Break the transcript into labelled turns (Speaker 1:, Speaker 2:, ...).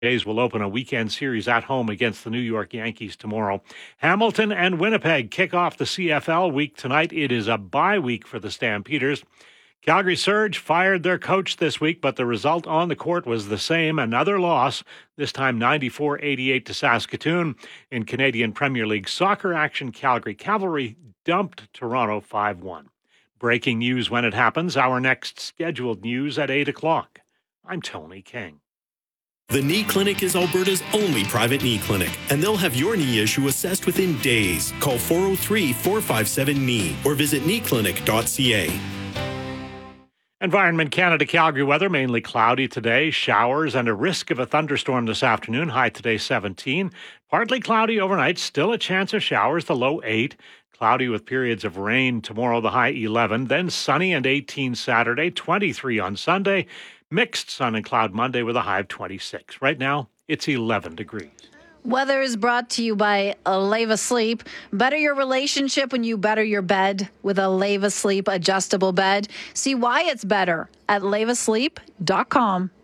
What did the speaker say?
Speaker 1: Jays will open a weekend series at home against the New York Yankees tomorrow. Hamilton and Winnipeg kick off the CFL week tonight. It is a bye week for the Stampeders. Calgary Surge fired their coach this week, but the result on the court was the same. Another loss, this time 94-88 to Saskatoon. In Canadian Premier League soccer action, Calgary Cavalry dumped Toronto 5-1. Breaking news when it happens. Our next scheduled news at 8 o'clock. I'm Tony King.
Speaker 2: The Knee Clinic is Alberta's only private knee clinic, and they'll have your knee issue assessed within days. Call 403-457-KNEE or visit kneeclinic.ca.
Speaker 1: Environment Canada Calgary weather, mainly cloudy today, showers and a risk of a thunderstorm this afternoon, high today 17. Partly cloudy overnight, still a chance of showers, the low 8. Cloudy with periods of rain tomorrow, the high 11. Then sunny and 18 Saturday, 23 on Sunday. Mixed sun and cloud Monday with a high of 26. Right now, it's 11 degrees.
Speaker 3: Weather is brought to you by Leva Sleep. Better your relationship when you better your bed with a Leva Sleep adjustable bed. See why it's better at levasleep.com.